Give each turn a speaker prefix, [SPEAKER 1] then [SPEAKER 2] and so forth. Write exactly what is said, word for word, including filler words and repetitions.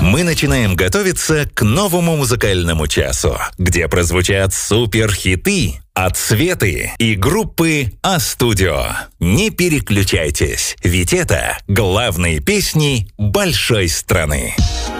[SPEAKER 1] Мы начинаем готовиться к новому музыкальному часу, где прозвучат суперхиты от Светы и группы А-Студио. Не переключайтесь, ведь это главные песни большой страны.